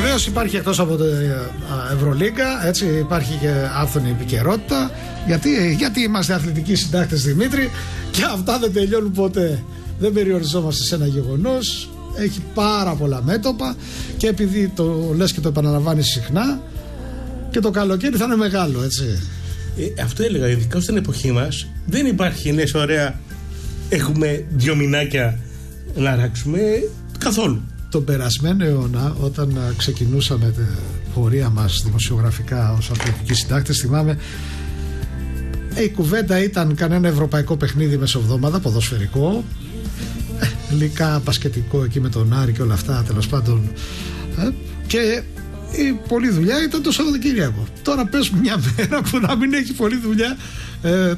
βεβαίως υπάρχει εκτός από την Ευρωλίγκα, έτσι, υπάρχει και άφθονη επικαιρότητα. Γιατί είμαστε αθλητικοί συντάκτες, Δημήτρη, και αυτά δεν τελειώνουν ποτέ. Δεν περιοριζόμαστε σε ένα γεγονός. Έχει πάρα πολλά μέτωπα και επειδή το λες και το επαναλαμβάνεις συχνά, και το καλοκαίρι θα είναι μεγάλο, έτσι. Αυτό έλεγα, ειδικά στην εποχή μας δεν υπάρχει, λες, ωραία, έχουμε 2 μηνάκια να ράξουμε, καθόλου. Τον περασμένο αιώνα, όταν ξεκινούσαμε τη πορεία μας δημοσιογραφικά ως αθλητικοί συντάκτες, θυμάμαι, η κουβέντα ήταν κανένα ευρωπαϊκό παιχνίδι μεσοβδόμαδα, ποδοσφαιρικό, λικά μπασκετικό εκεί με τον Άρη και όλα αυτά, τέλος πάντων, και η πολλή δουλειά ήταν το Σαββατοκύριακο. Τώρα πες μια μέρα που να μην έχει πολλή δουλειά,